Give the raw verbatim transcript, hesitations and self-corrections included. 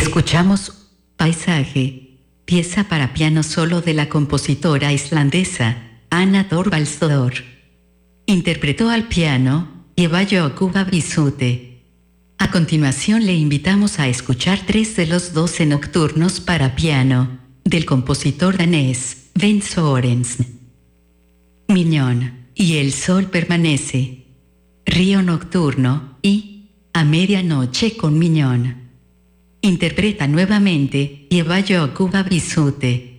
Escuchamos Paisaje, pieza para piano solo de la compositora islandesa Anna Thorvaldsdóttir. Interpretó al piano Eva Yokuba Bisute. A continuación le invitamos a escuchar tres de los doce nocturnos para piano del compositor danés Ben Sørensen. Miñón y el sol permanece, Río nocturno y A medianoche con Miñón. Interpreta nuevamente Eva Yokuba Bisute.